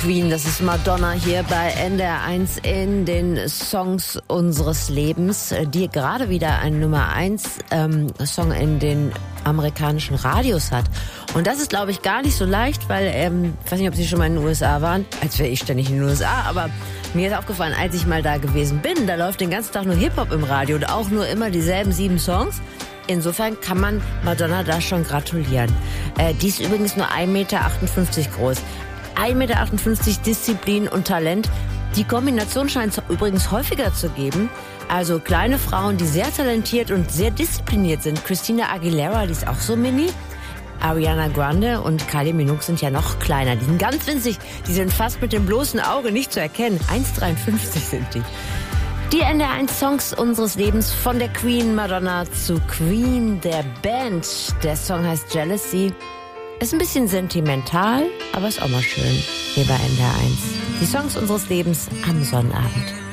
Queen, das ist Madonna hier bei NDR1 in den Songs unseres Lebens, die gerade wieder einen Nummer 1 Song in den amerikanischen Radios hat. Und das ist, glaube ich, gar nicht so leicht, weil, ich weiß nicht, ob Sie schon mal in den USA waren, als wäre ich ständig in den USA, aber mir ist aufgefallen, als ich mal da gewesen bin, da läuft den ganzen Tag nur Hip-Hop im Radio und auch nur immer dieselben 7 Songs. Insofern kann man Madonna da schon gratulieren. Die ist übrigens nur 1,58 Meter groß. 1,58 Meter Disziplin und Talent. Die Kombination scheint es übrigens häufiger zu geben. Also kleine Frauen, die sehr talentiert und sehr diszipliniert sind. Christina Aguilera, die ist auch so mini. Ariana Grande und Kylie Minogue sind ja noch kleiner. Die sind ganz winzig. Die sind fast mit dem bloßen Auge nicht zu erkennen. 1,53 sind die. Die NDR1-Songs unseres Lebens von der Queen Madonna zu Queen, der Band. Der Song heißt Jealousy. Ist ein bisschen sentimental, aber ist auch mal schön hier bei NDR1. Die Songs unseres Lebens am Sonnabend.